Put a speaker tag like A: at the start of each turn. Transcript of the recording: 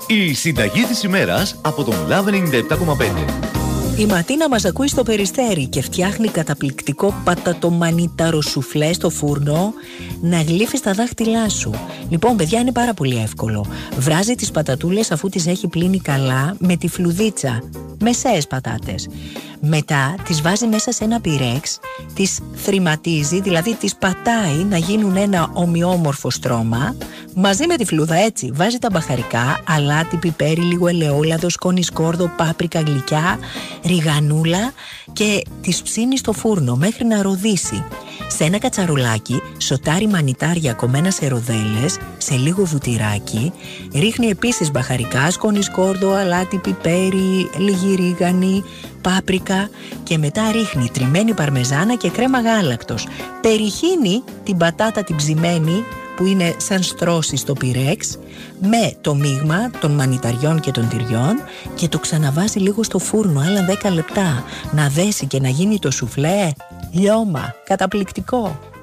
A: Η συνταγή της ημέρας από τον Love 97,5.
B: Η Ματίνα μας ακούει στο Περιστέρι και φτιάχνει καταπληκτικό πατατομανιτάρο σουφλέ στο φούρνο να γλύφει στα δάχτυλά σου. Λοιπόν, παιδιά, είναι πάρα πολύ εύκολο. Βράζει τις πατατούλες αφού τις έχει πλύνει καλά με τη φλουδίτσα. Μεσαίες πατάτες. Μετά τις βάζει μέσα σε ένα πυρέξ, τις θρηματίζει, δηλαδή τις πατάει να γίνουν ένα ομοιόμορφο στρώμα. Μαζί με τη φλούδα, έτσι, βάζει τα μπαχαρικά, αλάτι, πιπέρι, λίγο ελαιόλαδο, σκόνη σκόρδο, πάπρικα, γλυκιά, ριγανούλα και τις ψήνει στο φούρνο μέχρι να ροδίσει. Σε ένα κατσαρολάκι σοτάρει μανιτάρια κομμένα σε ροδέλες, σε λίγο βουτυράκι, ρίχνει επίσης μπαχαρικά, σκόνη σκόρδο, αλάτι, πιπέρι, λίγη ρίγανη, πάπρικα και μετά ρίχνει τριμμένη παρμεζάνα και κρέμα γάλακτος. Περιχύνει την πατάτα την ψημένη που είναι σαν στρώσει στο πυρέξ με το μείγμα των μανιταριών και των τυριών και το ξαναβάζει λίγο στο φούρνο άλλα 10 λεπτά να δέσει και να γίνει το σουφλέ. Λιώμα, καταπληκτικό.